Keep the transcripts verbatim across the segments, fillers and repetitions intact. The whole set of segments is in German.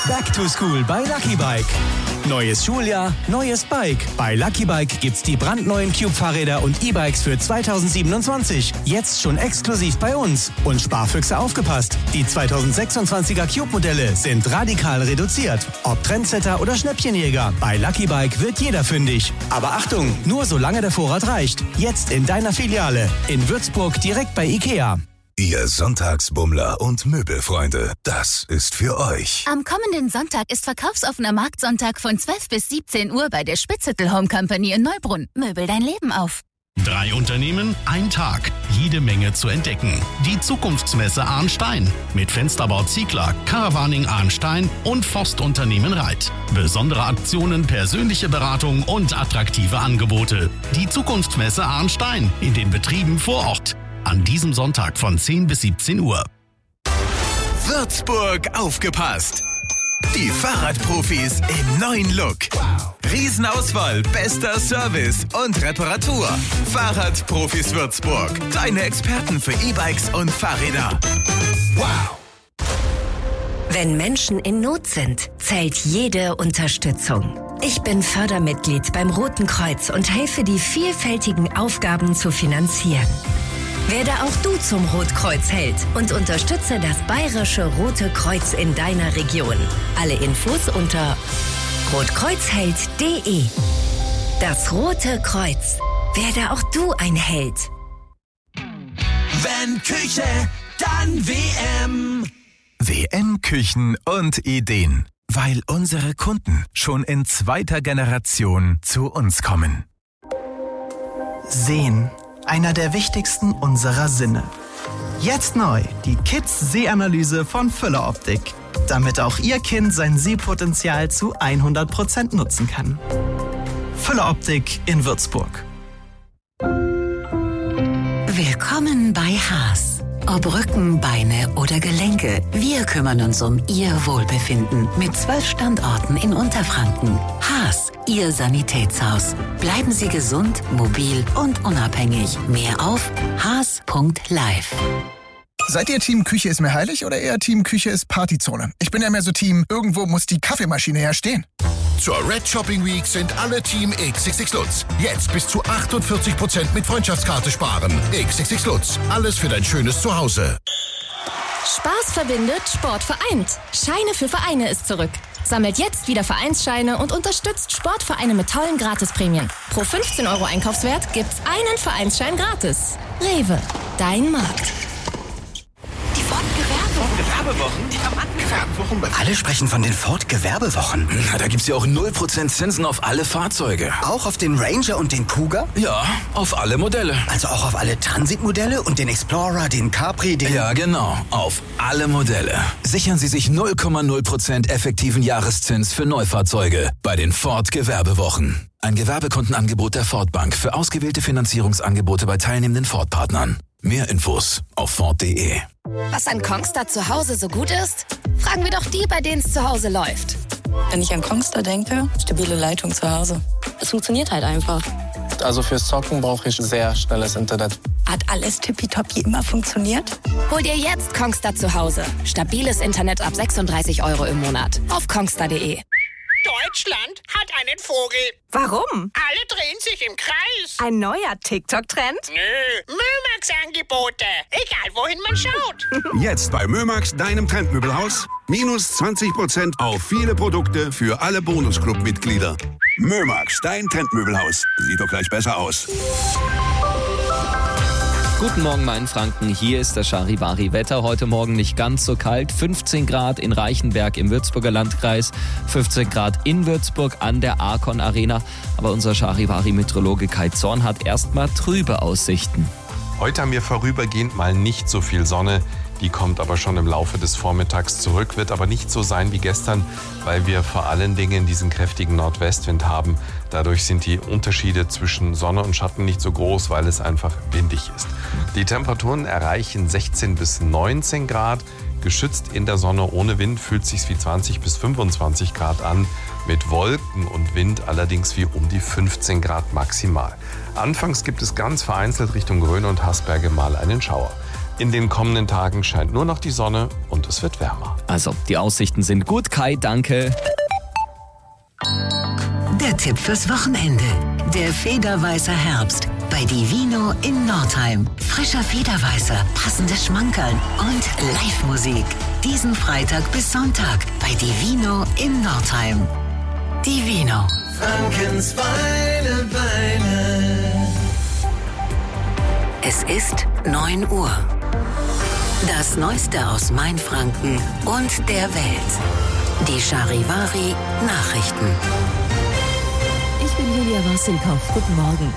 Back to School bei Lucky Bike. Neues Schuljahr, neues Bike. Bei Lucky Bike gibt's die brandneuen Cube-Fahrräder und E-Bikes für zweitausendsiebenundzwanzig. Jetzt schon exklusiv bei uns. Und Sparfüchse aufgepasst. Die zweitausendsechsundzwanziger Cube-Modelle sind radikal reduziert. Ob Trendsetter oder Schnäppchenjäger, bei Lucky Bike wird jeder fündig. Aber Achtung, nur solange der Vorrat reicht. Jetzt in deiner Filiale. In Würzburg direkt bei Ikea. Ihr Sonntagsbummler und Möbelfreunde, das ist für euch. Am kommenden Sonntag ist verkaufsoffener Marktsonntag von zwölf bis siebzehn Uhr bei der Spitzhüttel Home Company in Neubrunn. Möbel dein Leben auf. Drei Unternehmen, ein Tag. Jede Menge zu entdecken. Die Zukunftsmesse Arnstein. Mit Fensterbau Ziegler, Caravaning Arnstein und Forstunternehmen Reit. Besondere Aktionen, persönliche Beratung und attraktive Angebote. Die Zukunftsmesse Arnstein. In den Betrieben vor Ort. An diesem Sonntag von zehn bis siebzehn Uhr. Würzburg aufgepasst! Die Fahrradprofis im neuen Look. Riesenauswahl, bester Service und Reparatur. Fahrradprofis Würzburg. Deine Experten für E-Bikes und Fahrräder. Wow! Wenn Menschen in Not sind, zählt jede Unterstützung. Ich bin Fördermitglied beim Roten Kreuz und helfe, die vielfältigen Aufgaben zu finanzieren. Werde auch du zum Rotkreuzheld und unterstütze das Bayerische Rote Kreuz in deiner Region. Alle Infos unter rotkreuzheld punkt de. Das Rote Kreuz. Werde auch du ein Held. Wenn Küche, dann W M. W M Küchen und Ideen. Weil unsere Kunden schon in zweiter Generation zu uns kommen. Sehen. Einer der wichtigsten unserer Sinne. Jetzt neu die Kids-Sehanalyse von Füller Optik, damit auch Ihr Kind sein Sehpotenzial zu hundert Prozent nutzen kann. Füller Optik in Würzburg. Willkommen bei Haas. Ob Rücken, Beine oder Gelenke, wir kümmern uns um Ihr Wohlbefinden mit zwölf Standorten in Unterfranken. Haas, Ihr Sanitätshaus. Bleiben Sie gesund, mobil und unabhängig. Mehr auf haas punkt live. Seid ihr Team Küche ist mir heilig oder eher Team Küche ist Partyzone? Ich bin ja mehr so Team, irgendwo muss die Kaffeemaschine ja stehen. Zur Red Shopping Week sind alle Team X X X Lutz. Jetzt bis zu achtundvierzig Prozent mit Freundschaftskarte sparen. X X X Lutz. Alles für dein schönes Zuhause. Spaß verbindet, Sport vereint. Scheine für Vereine ist zurück. Sammelt jetzt wieder Vereinsscheine und unterstützt Sportvereine mit tollen Gratisprämien. Pro fünfzehn Euro Einkaufswert gibt's einen Vereinsschein gratis. Rewe, dein Markt. Die Ford-Gewerbewochen. Die haben angefangen. Alle sprechen von den Ford-Gewerbewochen. Na, da gibt's ja auch null Prozent Zinsen auf alle Fahrzeuge. Auch auf den Ranger und den Kuga? Ja, auf alle Modelle. Also auch auf alle Transit-Modelle und den Explorer, den Capri, den... Ja, genau. Auf alle Modelle. Sichern Sie sich null Komma null Prozent effektiven Jahreszins für Neufahrzeuge bei den Ford-Gewerbewochen. Ein Gewerbekundenangebot der Ford Bank für ausgewählte Finanzierungsangebote bei teilnehmenden Ford-Partnern. Mehr Infos auf ford punkt de. Was an Kongstar zu Hause so gut ist? Fragen wir doch die, bei denen es zu Hause läuft. Wenn ich an Kongstar denke, stabile Leitung zu Hause. Es funktioniert halt einfach. Also fürs Zocken brauche ich sehr schnelles Internet. Hat alles tippitoppi immer funktioniert? Hol dir jetzt Kongstar zu Hause. Stabiles Internet ab sechsunddreißig Euro im Monat. Auf kongstar punkt de. Deutschland hat einen Vogel. Warum? Alle drehen sich im Kreis. Ein neuer TikTok-Trend? Nö, Mömax-Angebote. Egal, wohin man schaut. Jetzt bei Mömax, deinem Trendmöbelhaus. Minus zwanzig Prozent auf viele Produkte für alle Bonusclub-Mitglieder. Mömax, dein Trendmöbelhaus. Sieht doch gleich besser aus. Guten Morgen, Mainfranken. Hier ist das Charivari-Wetter. Heute Morgen nicht ganz so kalt. fünfzehn Grad in Reichenberg im Würzburger Landkreis, fünfzehn Grad in Würzburg an der Arcon Arena. Aber unser Charivari-Meteorologe Kai Zorn hat erstmal trübe Aussichten. Heute haben wir vorübergehend mal nicht so viel Sonne. Die kommt aber schon im Laufe des Vormittags zurück, wird aber nicht so sein wie gestern, weil wir vor allen Dingen diesen kräftigen Nordwestwind haben. Dadurch sind die Unterschiede zwischen Sonne und Schatten nicht so groß, weil es einfach windig ist. Die Temperaturen erreichen sechzehn bis neunzehn Grad. Geschützt in der Sonne ohne Wind fühlt es sich wie zwanzig bis fünfundzwanzig Grad an. Mit Wolken und Wind allerdings wie um die fünfzehn Grad maximal. Anfangs gibt es ganz vereinzelt Richtung Gröne und Hasberge mal einen Schauer. In den kommenden Tagen scheint nur noch die Sonne und es wird wärmer. Also, die Aussichten sind gut. Kai, danke. Der Tipp fürs Wochenende. Der Federweißer Herbst bei Divino in Nordheim. Frischer Federweißer, passende Schmankerln und Live-Musik. Diesen Freitag bis Sonntag bei Divino in Nordheim. Divino. Frankens feine Beine. Es ist neun Uhr. Das Neueste aus Mainfranken und der Welt. Die Charivari Nachrichten. Ich bin Julia Wassilkow. Guten Morgen.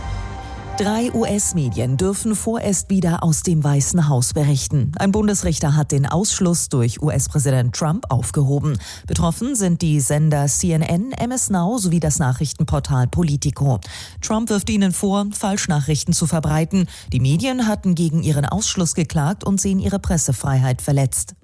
Drei U S-Medien dürfen vorerst wieder aus dem Weißen Haus berichten. Ein Bundesrichter hat den Ausschluss durch U S-Präsident Trump aufgehoben. Betroffen sind die Sender C N N, M S Now sowie das Nachrichtenportal Politico. Trump wirft ihnen vor, Falschnachrichten zu verbreiten. Die Medien hatten gegen ihren Ausschluss geklagt und sehen ihre Pressefreiheit verletzt.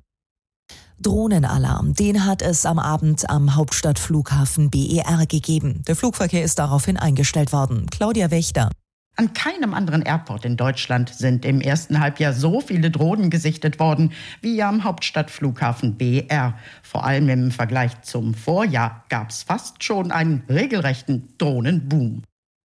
Drohnenalarm, den hat es am Abend am Hauptstadtflughafen B E R gegeben. Der Flugverkehr ist daraufhin eingestellt worden. Claudia Wächter. An keinem anderen Airport in Deutschland sind im ersten Halbjahr so viele Drohnen gesichtet worden wie am Hauptstadtflughafen B E R. Vor allem im Vergleich zum Vorjahr gab es fast schon einen regelrechten Drohnenboom.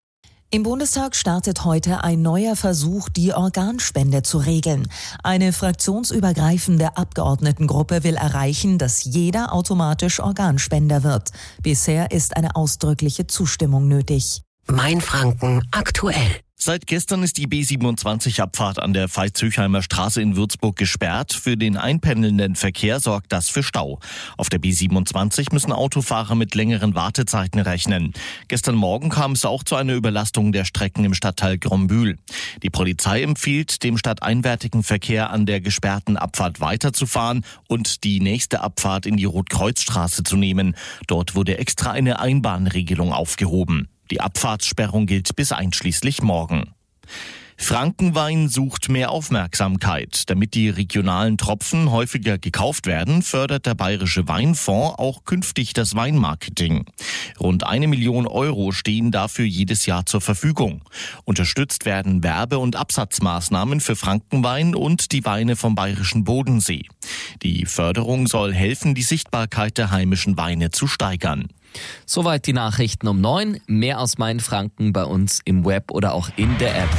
Im Bundestag startet heute ein neuer Versuch, die Organspende zu regeln. Eine fraktionsübergreifende Abgeordnetengruppe will erreichen, dass jeder automatisch Organspender wird. Bisher ist eine ausdrückliche Zustimmung nötig. Mainfranken aktuell. Seit gestern ist die B siebenundzwanzig-Abfahrt an der Veitshöchheimer Straße in Würzburg gesperrt. Für den einpendelnden Verkehr sorgt das für Stau. Auf der B siebenundzwanzig müssen Autofahrer mit längeren Wartezeiten rechnen. Gestern Morgen kam es auch zu einer Überlastung der Strecken im Stadtteil Grombühl. Die Polizei empfiehlt, dem stadteinwärtigen Verkehr an der gesperrten Abfahrt weiterzufahren und die nächste Abfahrt in die Rotkreuzstraße zu nehmen. Dort wurde extra eine Einbahnregelung aufgehoben. Die Abfahrtssperrung gilt bis einschließlich morgen. Frankenwein sucht mehr Aufmerksamkeit. Damit die regionalen Tropfen häufiger gekauft werden, fördert der Bayerische Weinfonds auch künftig das Weinmarketing. Rund eine Million Euro stehen dafür jedes Jahr zur Verfügung. Unterstützt werden Werbe- und Absatzmaßnahmen für Frankenwein und die Weine vom Bayerischen Bodensee. Die Förderung soll helfen, die Sichtbarkeit der heimischen Weine zu steigern. Soweit die Nachrichten um neun. Mehr aus Mainfranken bei uns im Web oder auch in der App.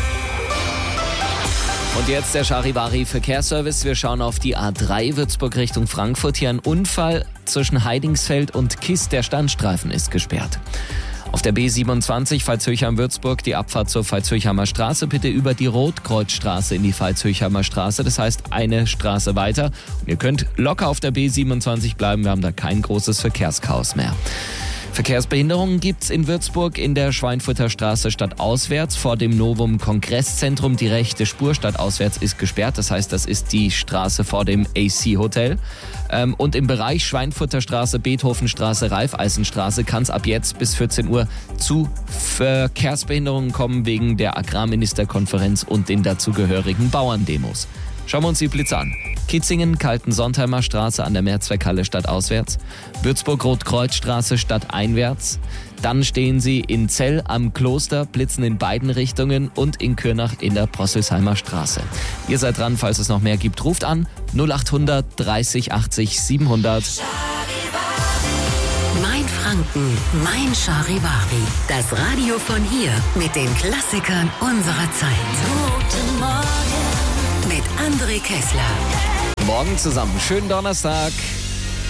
Und jetzt der Charivari Verkehrsservice. Wir schauen auf die A drei Würzburg Richtung Frankfurt. Hier ein Unfall zwischen Heidingsfeld und Kiss. Der Standstreifen ist gesperrt. Auf der B siebenundzwanzig Veitshöchheim-Würzburg die Abfahrt zur Veitshöchheimer Straße bitte über die Rotkreuzstraße in die Veitshöchheimer Straße. Das heißt eine Straße weiter. Und ihr könnt locker auf der B siebenundzwanzig bleiben. Wir haben da kein großes Verkehrschaos mehr. Verkehrsbehinderungen gibt's in Würzburg in der Schweinfurter Straße stadtauswärts vor dem Novum Kongresszentrum. Die rechte Spur stadtauswärts ist gesperrt. Das heißt, das ist die Straße vor dem A C Hotel. Ähm, und im Bereich Schweinfurter Straße, Beethovenstraße, Raiffeisenstraße kann es ab jetzt bis vierzehn Uhr zu Verkehrsbehinderungen kommen wegen der Agrarministerkonferenz und den dazugehörigen Bauerndemos. Schauen wir uns die Blitze an. Kitzingen, Kalten-Sontheimer Straße an der Mehrzweckhalle stadtauswärts. Würzburg-Rotkreuzstraße stadteinwärts. Dann stehen sie in Zell am Kloster, blitzen in beiden Richtungen und in Kürnach in der Prosselsheimer Straße. Ihr seid dran, falls es noch mehr gibt, ruft an null acht hundert dreißig achtzig siebenhundert. Mainfranken, mein Charivari. Das Radio von hier mit den Klassikern unserer Zeit. Guten Morgen mit André Kessler. Morgen zusammen. Schönen Donnerstag.